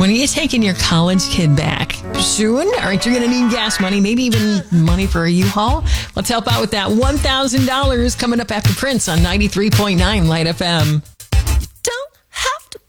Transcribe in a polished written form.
When are you taking your college kid back? Soon? Aren't you going to need gas money, maybe even money for a U-Haul? Let's help out with that $1,000 coming up after Prince on 93.9 Light FM.